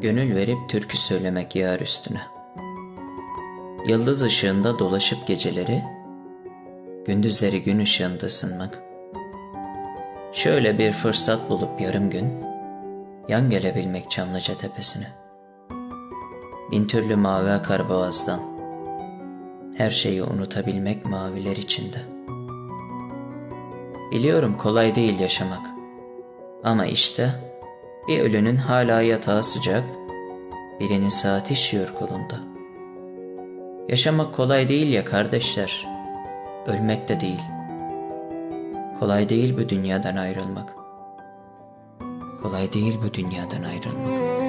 gönül verip türkü söylemek yar üstüne. Yıldız ışığında dolaşıp geceleri, gündüzleri gün ışığında ısınmak. Şöyle bir fırsat bulup yarım gün, yan gelebilmek Çamlıca tepesine. Bin türlü mavi akar boğazdan, her şeyi unutabilmek maviler içinde. Biliyorum kolay değil yaşamak, ama işte bir ölünün hala yatağı sıcak, birinin saati işiyor kolunda. Yaşamak kolay değil ya kardeşler, ölmek de değil. Kolay değil bu dünyadan ayrılmak. Kolay değil bu dünyadan ayrılmak.